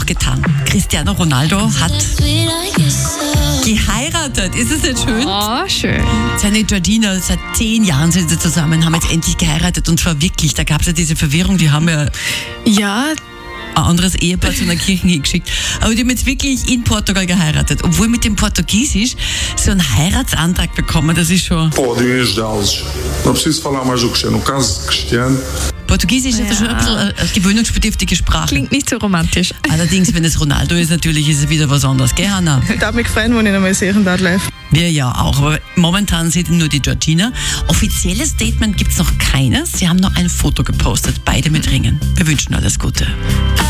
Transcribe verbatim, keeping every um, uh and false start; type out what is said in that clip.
auch getan. Cristiano Ronaldo hat geheiratet. Ist es nicht schön? Oh, schön. Seine Georgina, seit zehn Jahren sind sie zusammen, haben jetzt endlich geheiratet. Und zwar wirklich, da gab es ja diese Verwirrung, die haben ja Ja, ein anderes Ehepaar zu einer Kirche hingeschickt. Aber die haben jetzt wirklich in Portugal geheiratet. Obwohl mit dem Portugiesisch so einen Heiratsantrag bekommen, das ist schon... Podem ajudá-los. Não preciso falar mais do Cristiano. No caso de Cristiano, Portugiesisch ist ja Ja. schon ein bisschen eine gewöhnungsbedürftige Sprache. klingt nicht so romantisch. Allerdings, wenn es Ronaldo ist, natürlich ist es wieder was anderes, gell, Hanna? Ich darf mich freuen, wenn ich ihn einmal sehen darf live. Wir ja auch, aber momentan sieht nur die Georgina. Offizielles Statement gibt es noch keines. Sie haben noch ein Foto gepostet, beide mit Ringen. Wir wünschen alles Gute.